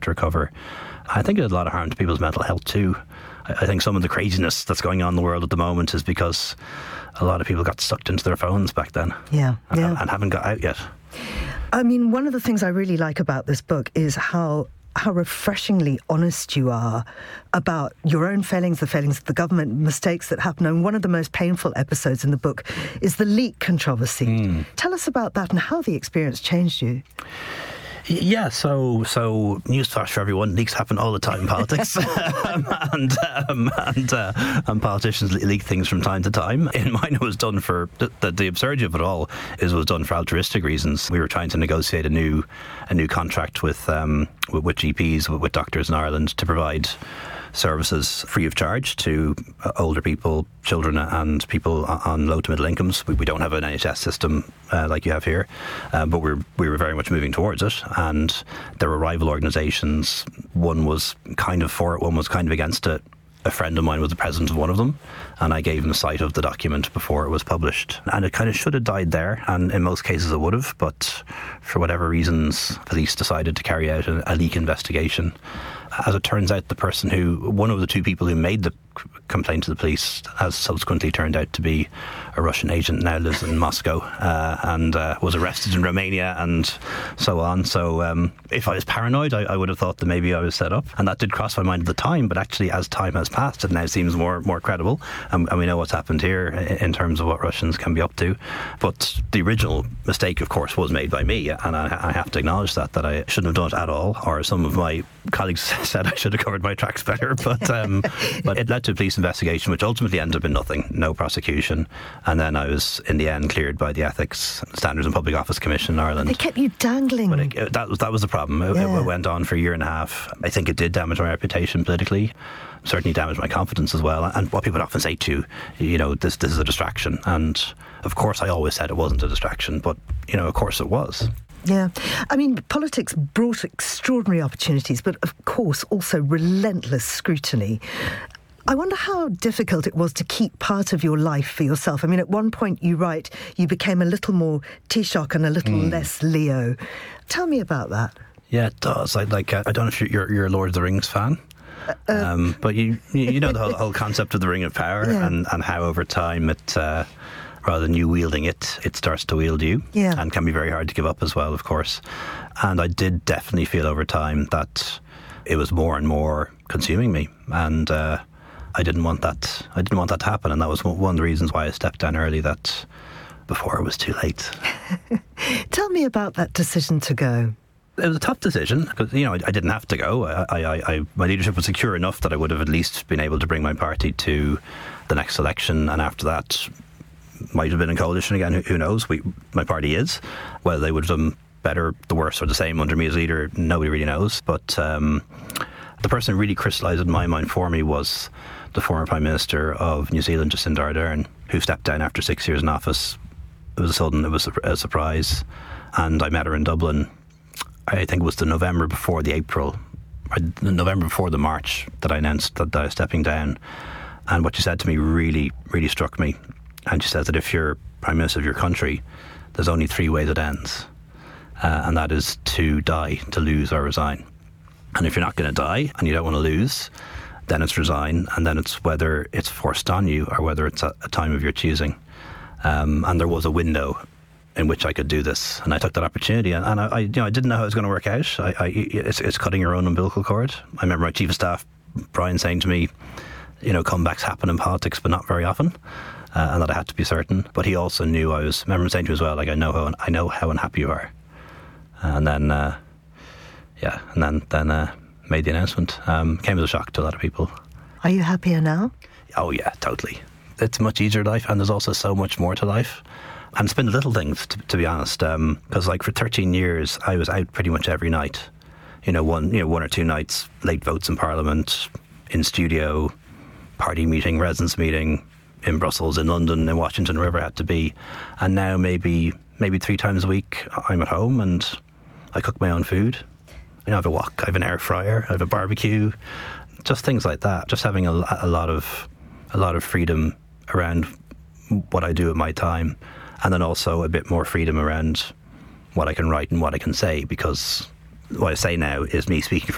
start to recover. I think it did a lot of harm to people's mental health too. I think some of the craziness that's going on in the world at the moment is because a lot of people got sucked into their phones back then. And haven't got out yet. I mean, one of the things I really like about this book is how refreshingly honest you are about your own failings, the failings of the government, mistakes that happen. And one of the most painful episodes in the book is the leak controversy. Tell us about that and how the experience changed you. Yeah, so newsflash for everyone: leaks happen all the time in politics, and politicians leak things from time to time. In mine, it was done for the absurdity of it all is it was done for altruistic reasons. We were trying to negotiate a new contract with GPs, with doctors in Ireland, to provide services free of charge to older people, children and people on low to middle incomes. We don't have an NHS system like you have here, but we were very much moving towards it, and there were rival organisations. One was kind of for it, one was kind of against it. A friend of mine was the president of one of them, and I gave him a sight of the document before it was published. And it kind of should have died there, and in most cases it would have, but for whatever reasons, police decided to carry out a leak investigation. As it turns out, one of the two people who made the complaint to the police has subsequently turned out to be a Russian agent, now lives in Moscow, and was arrested in Romania and so on. So if I was paranoid, I would have thought that maybe I was set up, and that did cross my mind at the time, but actually as time has passed, it now seems more credible, and we know what's happened here in terms of what Russians can be up to. But the original mistake, of course, was made by me, and I have to acknowledge that I shouldn't have done it at all, or some of my colleagues said I should have covered my tracks better, but it led to a police investigation which ultimately ended up in nothing, no prosecution, and then I was in the end cleared by the Ethics Standards and Public Office Commission in Ireland. They kept you dangling. But that was the problem. It went on for a year and a half. I think it did damage my reputation politically, certainly damaged my confidence as well, and what people would often say to you, this is a distraction, and of course I always said it wasn't a distraction, but of course it was. Yeah. I mean, politics brought extraordinary opportunities, but of course also relentless scrutiny. I wonder how difficult it was to keep part of your life for yourself. I mean, at one point you write you became a little more Taoiseach and a little less Leo. Tell me about that. Yeah, it does. I don't know if you're a Lord of the Rings fan. But you know the whole concept of the Ring of Power, and how over time it... rather than you wielding it, it starts to wield you, and can be very hard to give up as well, of course. And I did definitely feel over time that it was more and more consuming me, and I didn't want that to happen, and that was one of the reasons why I stepped down early, that before it was too late. Tell me about that decision to go. It was a tough decision because I didn't have to go. My leadership was secure enough that I would have at least been able to bring my party to the next election, and after that might have been in coalition again. Who knows? My party is. Whether they would have done better, the worse, or the same under me as leader, nobody really knows. But the person who really crystallised in my mind for me was the former Prime Minister of New Zealand, Jacinda Ardern, who stepped down after 6 years in office. It was a surprise, and I met her in Dublin. I think it was the November before the March that I announced that I was stepping down. And what she said to me really, really struck me. And she said that if you're Prime Minister of your country, there's only 3 ways it ends. And that is to die, to lose, or resign. And if you're not going to die and you don't want to lose, then it's resign. And then it's whether it's forced on you or whether it's a time of your choosing. And there was a window in which I could do this, and I took that opportunity. And I didn't know how it was going to work out. It's cutting your own umbilical cord. I remember my Chief of Staff, Brian, saying to me, comebacks happen in politics, but not very often. And that I had to be certain. But he also knew I remember saying to him as well, I know how unhappy you are. And then, made the announcement. Came as a shock to a lot of people. Are you happier now? Oh yeah, totally. It's a much easier life, and there's also so much more to life. And it's been little things, to be honest. Because for 13 years, I was out pretty much every night. One or two nights, late votes in Parliament, in studio, party meeting, residence meeting, in Brussels, in London, in Washington, wherever I had to be. And now maybe 3 times a week I'm at home and I cook my own food. I have a wok, I have an air fryer, I have a barbecue, just things like that. Just having a lot of freedom around what I do at my time, and then also a bit more freedom around what I can write and what I can say, because what I say now is me speaking